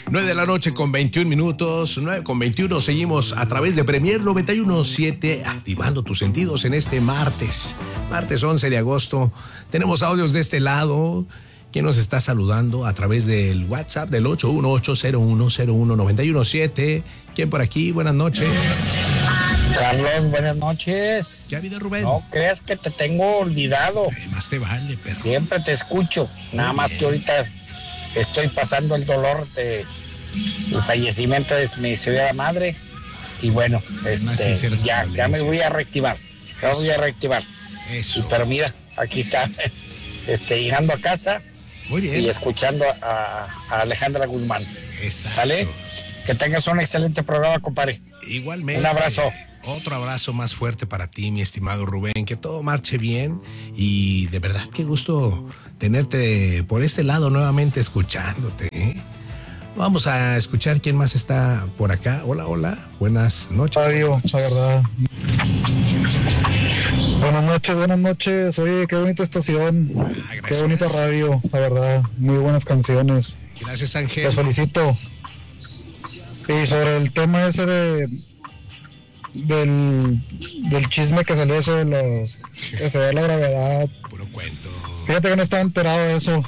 9 de la noche con 21 minutos, 9 con 21, seguimos a través de Premier 91.7, activando tus sentidos en este martes 11 de agosto. Tenemos audios de este lado. ¿Quién nos está saludando a través del WhatsApp del 818-0101-917? ¿Quién por aquí? Buenas noches. Carlos, buenas noches. ¿Qué ha habido, Rubén? No creas que te tengo olvidado. Más te vale, perro. Siempre te escucho. Nada más que ahorita estoy pasando el dolor de el fallecimiento de mi señora madre. Y bueno, ya me voy a reactivar. Ya voy a reactivar. Eso. Pero mira, aquí está. Llegando a casa. Muy bien. Y escuchando a Alejandra Guzmán. Exacto. ¿Sale? Que tengas un excelente programa, compadre. Igualmente. Un abrazo. Otro abrazo más fuerte para ti, mi estimado Rubén. Que todo marche bien. Y de verdad, qué gusto tenerte por este lado nuevamente escuchándote, ¿eh? Vamos a escuchar quién más está por acá. Hola, hola. Buenas noches. Radio, la verdad. Buenas noches. Oye, qué bonita estación. Qué bonita radio, la verdad. Muy buenas canciones. Gracias, Ángel. Los felicito. Y sobre el tema ese del chisme que salió eso de que se ve la gravedad. Puro cuento. Fíjate que no estaba enterado de eso.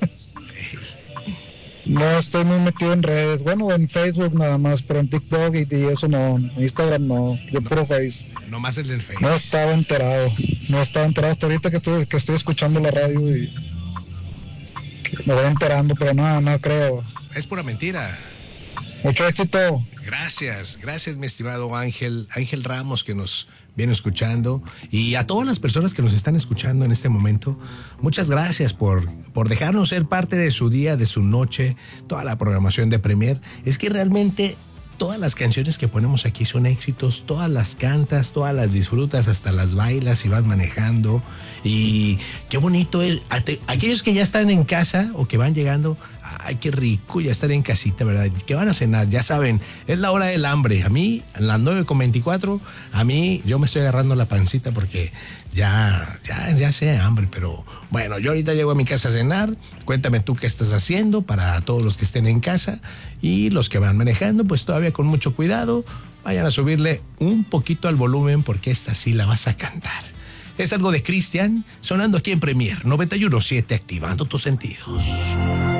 No estoy muy metido en redes. Bueno, en Facebook nada más, pero en TikTok y eso no. En Instagram no. Yo puro Face. Nomás el del Face. No estaba enterado hasta ahorita que estoy escuchando la radio y me voy enterando, pero no creo. Es pura mentira. Mucho éxito. Gracias, mi estimado Ángel Ramos, que nos viene escuchando, y a todas las personas que nos están escuchando en este momento, muchas gracias por dejarnos ser parte de su día, de su noche, toda la programación de Premier. Es que realmente todas las canciones que ponemos aquí son éxitos, todas las cantas, todas las disfrutas, hasta las bailas y vas manejando. Y qué bonito es. Aquellos que ya están en casa o que van llegando, ay, qué rico ya estar en casita, ¿verdad? Que van a cenar, ya saben, es la hora del hambre. A mí, a las 9:24, yo me estoy agarrando la pancita porque ya sé hambre, pero bueno, yo ahorita llego a mi casa a cenar. Cuéntame tú qué estás haciendo para todos los que estén en casa, y los que van manejando, pues todavía con mucho cuidado, vayan a subirle un poquito al volumen porque esta sí la vas a cantar. Es algo de Cristian, sonando aquí en Premier 91.7, activando tus sentidos.